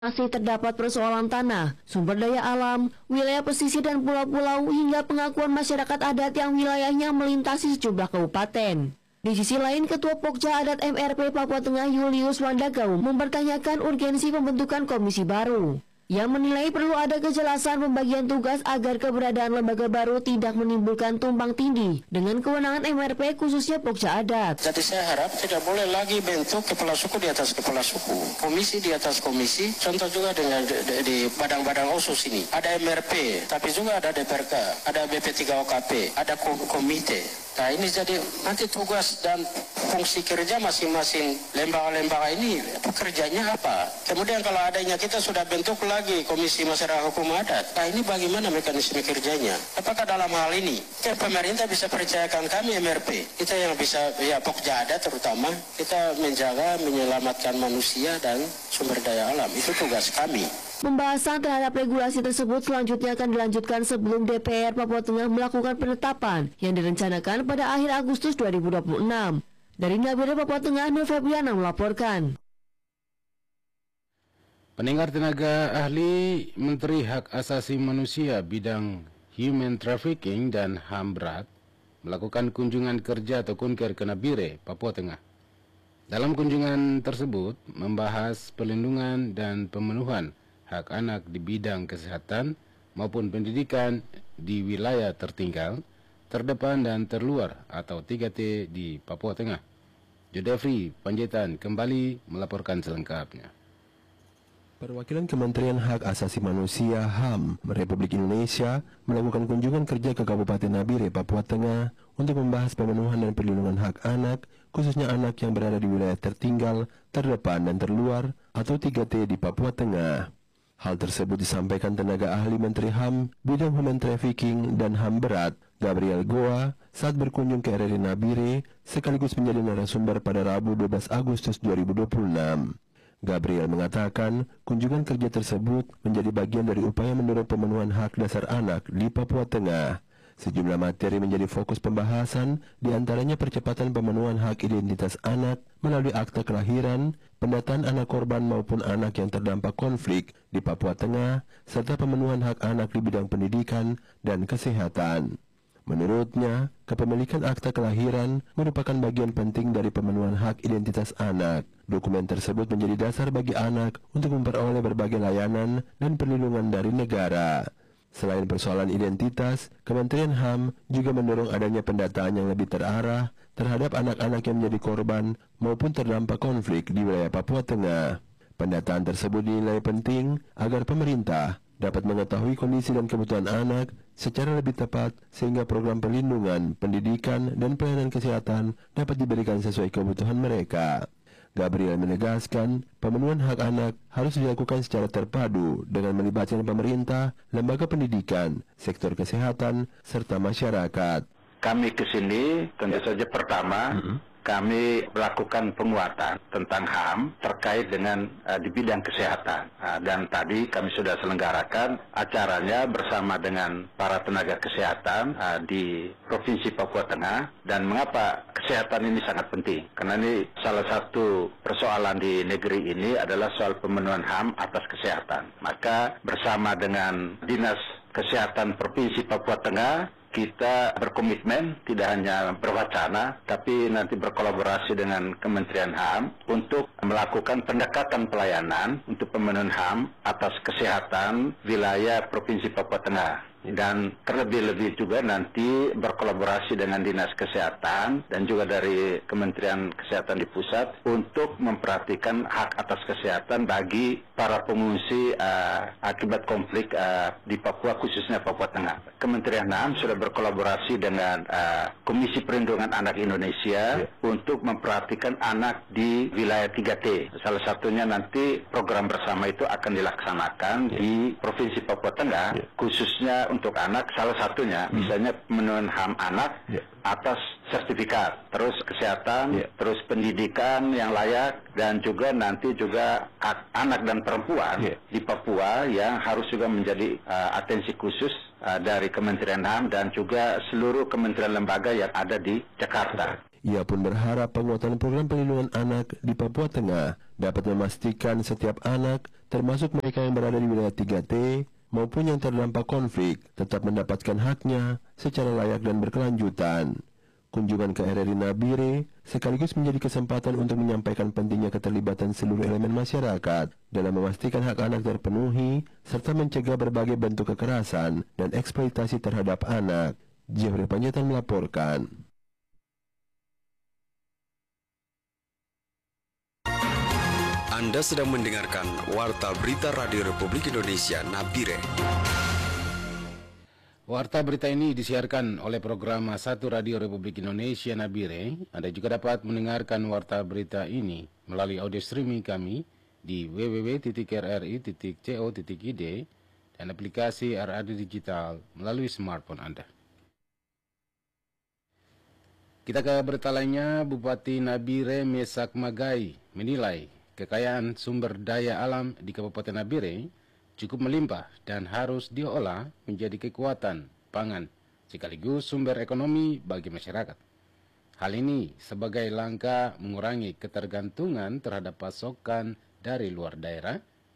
Masih terdapat persoalan tanah, sumber daya alam, wilayah pesisir dan pulau-pulau hingga pengakuan masyarakat adat yang wilayahnya melintasi sejumlah kabupaten. Di sisi lain, Ketua Pokja Adat MRP Papua Tengah Julius Wandagau mempertanyakan urgensi pembentukan komisi baru. Yang menilai perlu ada kejelasan pembagian tugas agar keberadaan lembaga baru tidak menimbulkan tumpang tindih dengan kewenangan MRP khususnya Pokja Adat. Jadi saya harap tidak boleh lagi bentuk kepala suku di atas kepala suku, komisi di atas komisi. Contoh juga dengan di Padang-Padang Osus ini ada MRP, tapi juga ada DPRK, ada BP3OKP, ada komite. Nah ini jadi nanti tugas dan fungsi kerja masing-masing lembaga-lembaga ini pekerjaannya apa. Kemudian kalau adanya kita sudah bentuk lagi Komisi Masyarakat Hukum Adat. Nah ini bagaimana mekanisme kerjanya? Apakah dalam hal ini pemerintah bisa percayakan kami MRP? Kita yang bisa, ya Pokja Adat terutama, kita menjaga, menyelamatkan manusia dan sumber daya alam. Itu tugas kami. Pembahasan terhadap regulasi tersebut selanjutnya akan dilanjutkan sebelum DPR Papua Tengah melakukan penetapan yang direncanakan pada akhir Agustus 2026. Dari Nabire Papua Tengah, Nur Febriana melaporkan. Pendengar tenaga ahli Menteri Hak Asasi Manusia bidang Human Trafficking dan HAM berat melakukan kunjungan kerja atau kunker ke Nabire, Papua Tengah. Dalam kunjungan tersebut membahas perlindungan dan pemenuhan hak anak di bidang kesehatan maupun pendidikan di wilayah tertinggal, terdepan dan terluar atau 3T di Papua Tengah. Jodefri Panjaitan kembali melaporkan selengkapnya. Perwakilan Kementerian Hak Asasi Manusia HAM Republik Indonesia melakukan kunjungan kerja ke Kabupaten Nabire, Papua Tengah untuk membahas pemenuhan dan perlindungan hak anak, khususnya anak yang berada di wilayah tertinggal, terdepan dan terluar atau 3T di Papua Tengah. Hal tersebut disampaikan tenaga ahli Menteri HAM bidang Human Trafficking dan HAM berat, Gabriel Goa, saat berkunjung ke RRI Nabire sekaligus menjadi narasumber pada Rabu 12 Agustus 2026. Gabriel mengatakan kunjungan kerja tersebut menjadi bagian dari upaya mendorong pemenuhan hak dasar anak di Papua Tengah. Sejumlah materi menjadi fokus pembahasan, diantaranya percepatan pemenuhan hak identitas anak melalui akta kelahiran, pendataan anak korban maupun anak yang terdampak konflik di Papua Tengah, serta pemenuhan hak anak di bidang pendidikan dan kesehatan. Menurutnya, kepemilikan akta kelahiran merupakan bagian penting dari pemenuhan hak identitas anak. Dokumen tersebut menjadi dasar bagi anak untuk memperoleh berbagai layanan dan perlindungan dari negara. Selain persoalan identitas, Kementerian HAM juga mendorong adanya pendataan yang lebih terarah terhadap anak-anak yang menjadi korban maupun terdampak konflik di wilayah Papua Tengah. Pendataan tersebut dinilai penting agar pemerintah dapat mengetahui kondisi dan kebutuhan anak secara lebih tepat sehingga program perlindungan, pendidikan, dan pelayanan kesehatan dapat diberikan sesuai kebutuhan mereka. Gabriel menegaskan, pemenuhan hak anak harus dilakukan secara terpadu dengan melibatkan pemerintah, lembaga pendidikan, sektor kesehatan, serta masyarakat. Kami ke sini tentu saja pertama kami melakukan penguatan tentang HAM terkait dengan di bidang kesehatan. Dan tadi kami sudah selenggarakan acaranya bersama dengan para tenaga kesehatan di Provinsi Papua Tengah. Dan mengapa kesehatan ini sangat penting? Karena ini salah satu persoalan di negeri ini adalah soal pemenuhan HAM atas kesehatan. Maka bersama dengan Dinas Kesehatan Provinsi Papua Tengah, kita berkomitmen tidak hanya berwacana, tapi nanti berkolaborasi dengan Kementerian HAM untuk melakukan pendekatan pelayanan untuk pemenuhan HAM atas kesehatan wilayah Provinsi Papua Tengah. Dan terlebih-lebih juga nanti berkolaborasi dengan Dinas Kesehatan dan juga dari Kementerian Kesehatan di pusat untuk memperhatikan hak atas kesehatan bagi para pengungsi akibat konflik di Papua, khususnya Papua Tengah. Kementerian HAM sudah berkolaborasi dengan Komisi Perlindungan Anak Indonesia untuk memperhatikan anak di wilayah 3T. Salah satunya nanti program bersama itu akan dilaksanakan di Provinsi Papua Tengah, khususnya untuk anak, salah satunya misalnya pemenuhan HAM anak atas sertifikat, terus kesehatan, terus pendidikan yang layak, dan juga nanti juga hak anak dan perempuan di Papua yang harus juga menjadi atensi khusus dari Kementerian HAM dan juga seluruh kementerian lembaga yang ada di Jakarta. Ia pun berharap penguatan program perlindungan anak di Papua Tengah dapat memastikan setiap anak, termasuk mereka yang berada di wilayah 3T maupun yang terdampak konflik, tetap mendapatkan haknya secara layak dan berkelanjutan. Kunjungan ke RRI Nabire sekaligus menjadi kesempatan untuk menyampaikan pentingnya keterlibatan seluruh elemen masyarakat dalam memastikan hak anak terpenuhi serta mencegah berbagai bentuk kekerasan dan eksploitasi terhadap anak. Jeffrey Panjaitan melaporkan. Anda sedang mendengarkan Warta Berita Radio Republik Indonesia Nabire. Warta berita ini disiarkan oleh program 1 Radio Republik Indonesia Nabire. Anda juga dapat mendengarkan warta berita ini melalui audio streaming kami di www.rri.co.id dan aplikasi RRI Digital melalui smartphone Anda. Kita ke berita lainnya. Bupati Nabire Mesak Magai menilai kekayaan sumber daya alam di Kabupaten Nabire cukup melimpah dan harus diolah menjadi kekuatan pangan sekaligus sumber ekonomi bagi masyarakat. Hal ini sebagai langkah mengurangi ketergantungan terhadap pasokan dari luar daerah.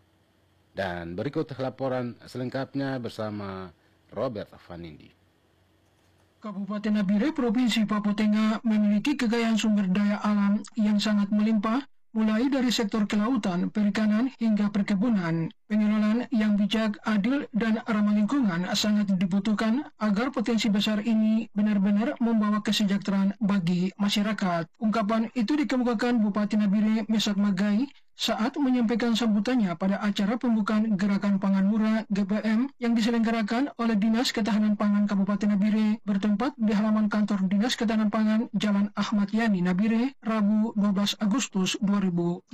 Dan berikut laporan selengkapnya bersama Robert Vanindi. Kabupaten Nabire, Provinsi Papua Tengah memiliki kekayaan sumber daya alam yang sangat melimpah, mulai dari sektor kelautan, perikanan, hingga perkebunan. Pengelolaan yang bijak, adil, dan ramah lingkungan sangat dibutuhkan agar potensi besar ini benar-benar membawa kesejahteraan bagi masyarakat. Ungkapan itu dikemukakan Bupati Nabire Mesak Magai saat menyampaikan sambutannya pada acara pembukaan Gerakan Pangan Murah GPM yang diselenggarakan oleh Dinas Ketahanan Pangan Kabupaten Nabire bertempat di halaman kantor Dinas Ketahanan Pangan Jalan Ahmad Yani Nabire, Rabu 12 Agustus 2026.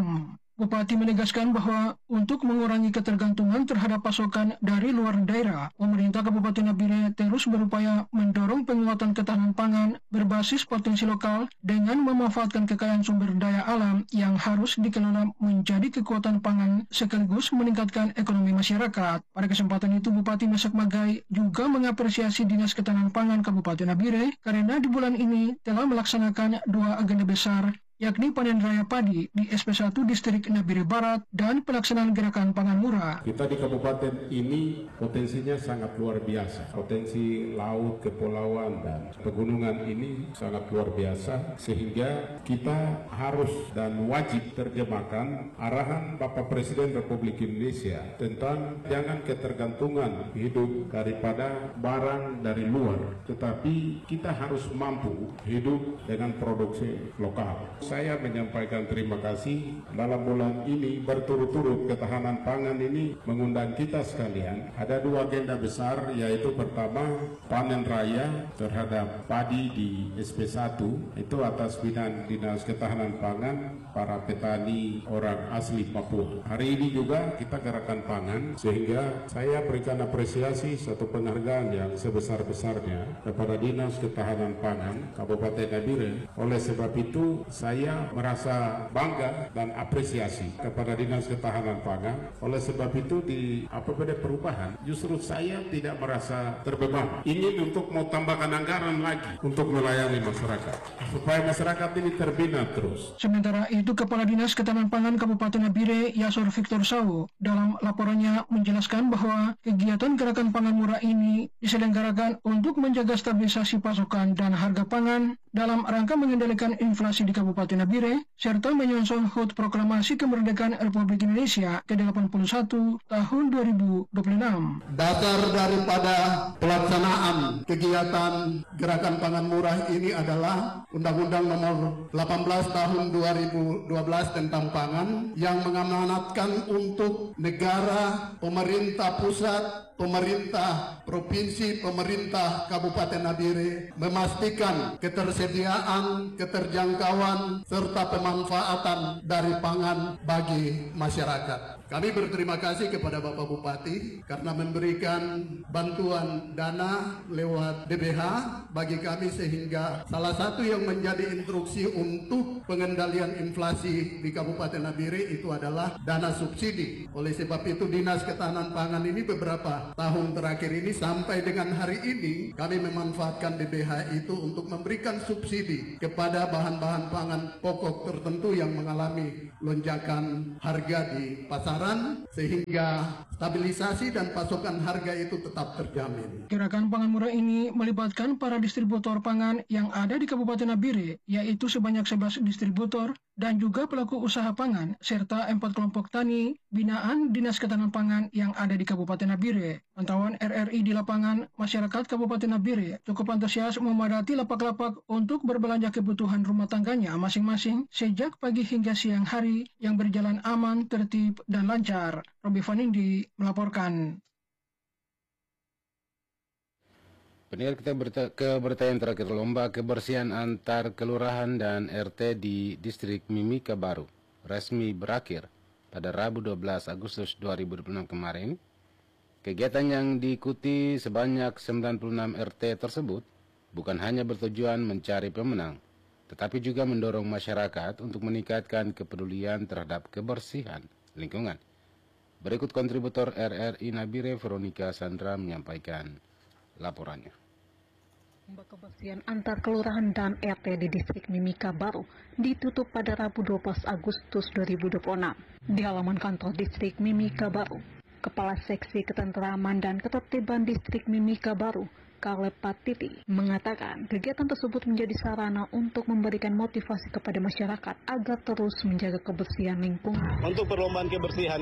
Bupati menegaskan bahwa untuk mengurangi ketergantungan terhadap pasokan dari luar daerah, pemerintah Kabupaten Nabire terus berupaya mendorong penguatan ketahanan pangan berbasis potensi lokal dengan memanfaatkan kekayaan sumber daya alam yang harus dikelola menjadi kekuatan pangan sekaligus meningkatkan ekonomi masyarakat. Pada kesempatan itu, Bupati Mesak Magai juga mengapresiasi Dinas Ketahanan Pangan Kabupaten Nabire karena di bulan ini telah melaksanakan 2 agenda besar, yakni panen raya padi di SP1 Distrik Nabire Barat dan pelaksanaan Gerakan Pangan Murah. Kita di kabupaten ini potensinya sangat luar biasa. Potensi laut, kepulauan, dan pegunungan ini sangat luar biasa, sehingga kita harus dan wajib terjemahkan arahan Bapak Presiden Republik Indonesia tentang jangan ketergantungan hidup daripada barang dari luar, tetapi kita harus mampu hidup dengan produksi lokal. Saya menyampaikan terima kasih dalam bulan ini berturut-turut ketahanan pangan ini mengundang kita sekalian. Ada 2 agenda besar, yaitu pertama panen raya terhadap padi di SP1 itu atas binaan Dinas Ketahanan Pangan para petani orang asli Papua. Hari ini juga kita gerakan pangan, sehingga saya berikan apresiasi satu penghargaan yang sebesar-besarnya kepada Dinas Ketahanan Pangan Kabupaten Nabire. Oleh sebab itu saya merasa bangga dan apresiasi kepada Dinas Ketahanan Pangan. Oleh sebab itu di APBD Perubahan justru saya tidak merasa terbeban. Ingin untuk mau tambahkan anggaran lagi untuk melayani masyarakat supaya masyarakat ini terbina terus. Sementara itu, Kepala Dinas Ketahanan Pangan Kabupaten Nabire Yasor Victor Sawo dalam laporannya menjelaskan bahwa kegiatan Gerakan Pangan Murah ini diselenggarakan untuk menjaga stabilisasi pasokan dan harga pangan dalam rangka mengendalikan inflasi di Kabupaten Nabire serta menyongsong HUT Proklamasi Kemerdekaan Republik Indonesia ke-81 tahun 2026. Dasar daripada pelaksanaan kegiatan Gerakan Pangan Murah ini adalah Undang-Undang Nomor 18 Tahun 2012 tentang Pangan yang mengamanatkan untuk negara, pemerintah pusat, pemerintah provinsi, pemerintah Kabupaten Nabire memastikan ketersediaan, keterjangkauan, serta pemanfaatan dari pangan bagi masyarakat. Kami berterima kasih kepada Bapak Bupati karena memberikan bantuan dana lewat DBH bagi kami, sehingga salah satu yang menjadi instruksi untuk pengendalian inflasi di Kabupaten Nabire itu adalah dana subsidi. Oleh sebab itu Dinas Ketahanan Pangan ini beberapa tahun terakhir ini sampai dengan hari ini kami memanfaatkan DBH itu untuk memberikan subsidi kepada bahan-bahan pangan pokok tertentu yang mengalami lonjakan harga di pasaran, sehingga stabilisasi dan pasokan harga itu tetap terjamin. Gerakan pangan murah ini melibatkan para distributor pangan yang ada di Kabupaten Nabire, yaitu sebanyak 11 distributor dan juga pelaku usaha pangan, serta 4 kelompok tani binaan Dinas Ketahanan Pangan yang ada di Kabupaten Nabire. Pantauan RRI di lapangan, masyarakat Kabupaten Nabire cukup antusias memadati lapak-lapak untuk berbelanja kebutuhan rumah tangganya masing-masing sejak pagi hingga siang hari yang berjalan aman, tertib, dan lancar. Robi Fanindi melaporkan. Pendengar, kita ke berita yang terakhir. Lomba kebersihan antar kelurahan dan RT di distrik Mimika Baru resmi berakhir pada Rabu 12 Agustus 2026 kemarin. Kegiatan yang diikuti sebanyak 96 RT tersebut bukan hanya bertujuan mencari pemenang, tetapi juga mendorong masyarakat untuk meningkatkan kepedulian terhadap kebersihan lingkungan. Berikut kontributor RRI Nabire Veronica Sandra menyampaikan laporannya. Lomba kebersihan antar kelurahan dan RT di distrik Mimika Baru ditutup pada Rabu 12 Agustus 2026 di halaman kantor distrik Mimika Baru. Kepala Seksi Ketenteraman dan Ketertiban Distrik Mimika Baru, Caleb Patiti, mengatakan kegiatan tersebut menjadi sarana untuk memberikan motivasi kepada masyarakat agar terus menjaga kebersihan lingkungan. Untuk perlombaan kebersihan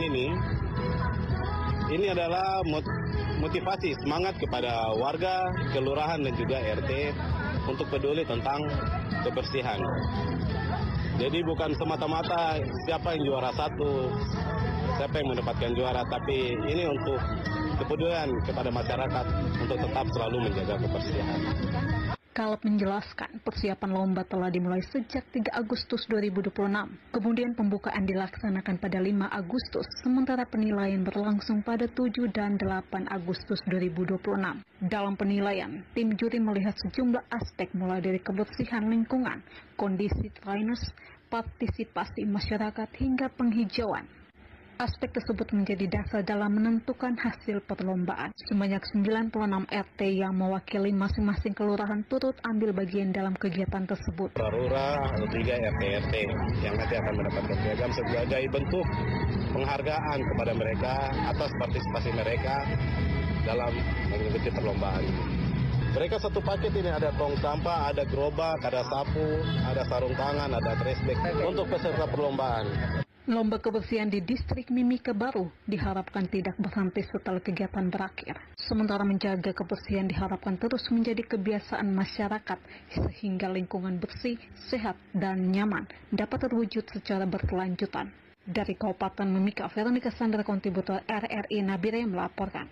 ini adalah motivasi semangat kepada warga, kelurahan dan juga RT untuk peduli tentang kebersihan. Jadi bukan semata-mata siapa yang juara satu, siapa yang mendapatkan juara, tapi ini untuk kepedulian kepada masyarakat untuk tetap selalu menjaga kebersihan. Caleb menjelaskan persiapan lomba telah dimulai sejak 3 Agustus 2026. Kemudian pembukaan dilaksanakan pada 5 Agustus, sementara penilaian berlangsung pada 7 dan 8 Agustus 2026. Dalam penilaian, tim juri melihat sejumlah aspek mulai dari kebersihan lingkungan, kondisi drainase, partisipasi masyarakat hingga penghijauan. Aspek tersebut menjadi dasar dalam menentukan hasil perlombaan. Sebanyak 96 RT yang mewakili masing-masing kelurahan turut ambil bagian dalam kegiatan tersebut. Lurah, 3 RT-RT yang nanti akan mendapatkan piagam sebagai bentuk penghargaan kepada mereka atas partisipasi mereka dalam mengikuti perlombaan. Mereka satu paket ini, ada tong sampah, ada gerobak, ada sapu, ada sarung tangan, ada trash bag untuk peserta perlombaan. Lomba kebersihan di distrik Mimika Baru diharapkan tidak berhenti setelah kegiatan berakhir. Sementara menjaga kebersihan diharapkan terus menjadi kebiasaan masyarakat sehingga lingkungan bersih, sehat, dan nyaman dapat terwujud secara berkelanjutan. Dari Kabupaten Mimika, Veronica Sandra, kontributor RRI Nabire melaporkan.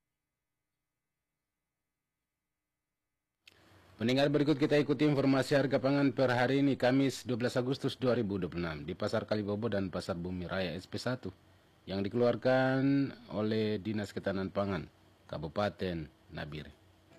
Pendengar, berikut kita ikuti informasi harga pangan per hari ini Kamis 12 Agustus 2026 di Pasar Kalibobo dan Pasar Bumi Raya SP1 yang dikeluarkan oleh Dinas Ketahanan Pangan Kabupaten Nabire.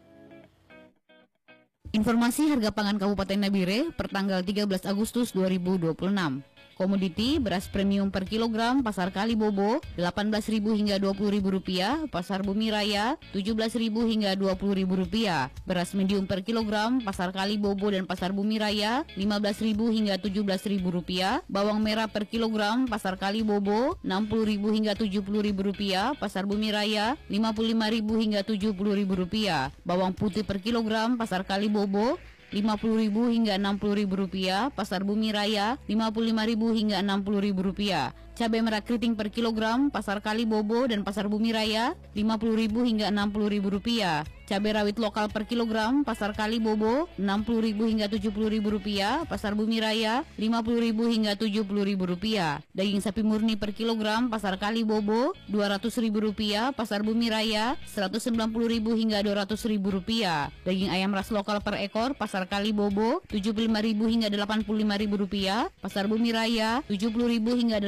Informasi harga pangan Kabupaten Nabire per tanggal 13 Agustus 2026. Komoditi beras premium per kilogram Pasar Kalibobo 18.000 hingga 20.000 rupiah, Pasar Bumi Raya 17.000 hingga 20.000 rupiah. Beras medium per kilogram Pasar Kalibobo dan Pasar Bumi Raya 15.000 hingga 17.000 rupiah. Bawang merah per kilogram Pasar Kalibobo 60.000 hingga 70.000 rupiah, Pasar Bumi Raya 55.000 hingga 70.000 rupiah. Bawang putih per kilogram Pasar Kalibobo 50.000 hingga 60.000 rupiah, Pasar Bumi Raya 55.000 hingga 60.000 rupiah. Cabai merah keriting per kilogram Pasar Kalibobo dan Pasar Bumi Raya 50.000 hingga 60.000 rupiah. Cabai rawit lokal per kilogram Pasar Kalibobo 60.000 hingga 70.000 rupiah, Pasar Bumi Raya 50.000 hingga 70.000 rupiah. Daging sapi murni per kilogram Pasar Kalibobo 200.000 rupiah, Pasar Bumi Raya 190.000 hingga 200.000 rupiah. Daging ayam ras lokal per ekor Pasar Kalibobo 75.000 hingga 85.000 rupiah, Pasar Bumi Raya 70.000 hingga 80.000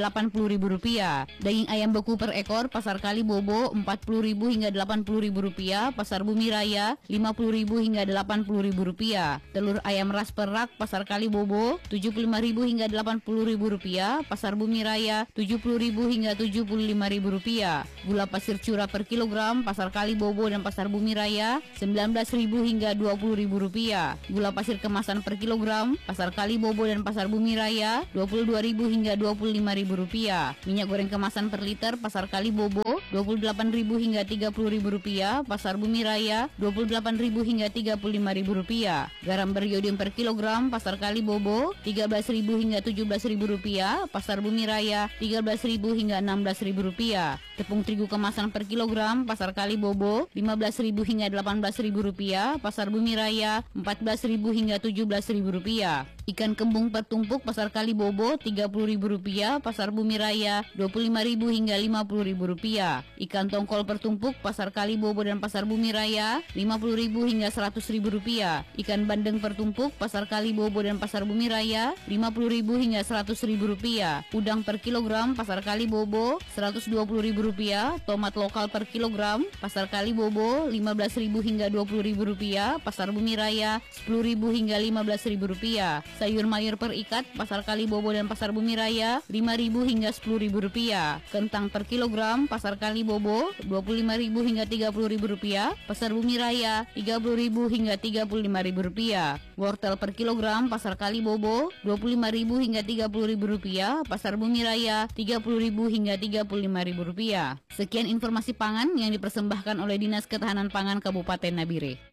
Rp50.000. Daging ayam beku per ekor Pasar Kalibobo Rp40.000 hingga Rp80.000, Pasar Bumi Raya Rp50.000 hingga Rp80.000. Telur ayam ras perak Pasar Kalibobo Rp75.000 hingga Rp80.000, Pasar Bumi Raya Rp70.000 hingga Rp75.000. Gula pasir curah per kilogram Pasar Kalibobo dan Pasar Bumi Raya Rp19.000 hingga Rp20.000. Gula pasir kemasan per kilogram Pasar Kalibobo dan Pasar Bumi Raya Rp22.000 hingga Rp25.000. Minyak goreng kemasan per liter Pasar Kalibobo Rp28.000 hingga Rp30.000, Pasar Bumi Raya Rp28.000 hingga Rp35.000. Garam beriodium per kilogram Pasar Kalibobo Rp13.000 hingga Rp17.000, Pasar Bumi Raya Rp13.000 hingga Rp16.000. Tepung terigu kemasan per kilogram Pasar Kalibobo Rp15.000 hingga Rp18.000, Pasar Bumi Raya Rp14.000 hingga Rp17.000. Ikan kembung per tumpuk Pasar Kalibobo Rp30.000, Pasar Bumi Raya Rp25.000 hingga Rp50.000. Ikan tongkol per tumpuk Pasar Kalibobo dan Pasar Bumi Raya Rp50.000 hingga Rp100.000. Ikan bandeng per tumpuk Pasar Kalibobo dan Pasar Bumi Raya Rp50.000 hingga Rp100.000. Udang per kilogram Pasar Kalibobo Rp120.000. Tomat lokal per kilogram Pasar Kalibobo Rp15.000 hingga Rp20.000, Pasar Bumi Raya Rp10.000 hingga Rp15.000. Sayur mayur per ikat Pasar Kalibobo dan Pasar Bumi Raya Rp5.000 hingga Rp10.000. Kentang per kilogram Pasar Kalibobo Rp25.000 hingga Rp30.000, Pasar Bumi Raya Rp30.000 hingga Rp35.000. Wortel per kilogram Pasar Kalibobo Rp25.000 hingga Rp30.000, Pasar Bumi Raya Rp30.000 hingga Rp35.000. Sekian informasi pangan yang dipersembahkan oleh Dinas Ketahanan Pangan Kabupaten Nabire.